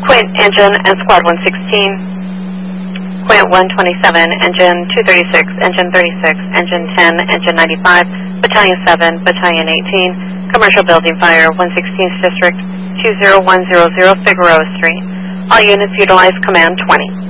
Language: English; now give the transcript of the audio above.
Quint Engine and Squad 116, Quint 127, Engine 236, Engine 36, Engine 10, Engine 95, Battalion 7, Battalion 18, Commercial Building Fire, 116th District, 20100 Figueroa Street. All units utilize Command 20.